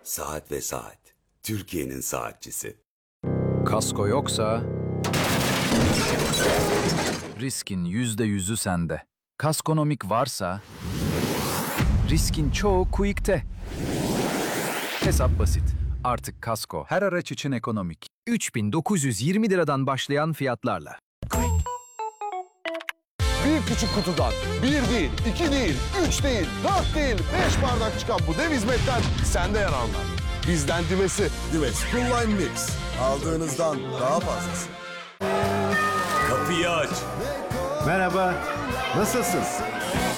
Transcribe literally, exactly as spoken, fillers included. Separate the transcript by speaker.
Speaker 1: Saat ve Saat. Türkiye'nin saatçisi.
Speaker 2: Kasko yoksa riskin yüzde yüzü sende. Kaskonomik varsa riskin çoğu Quick'te. Hesap basit. Artık kasko her araç için ekonomik.
Speaker 3: üç bin dokuz yüz yirmi liradan başlayan fiyatlarla.
Speaker 4: Bir küçük kutudan bir değil, iki değil, üç değil, dört değil, beş bardak çıkan bu dev hizmetten sende yer almak. Bizden dimesi.
Speaker 5: Dives Cool Line Mix. Aldığınızdan daha fazlası.
Speaker 1: Kapıyı aç.
Speaker 6: Merhaba, nasılsın?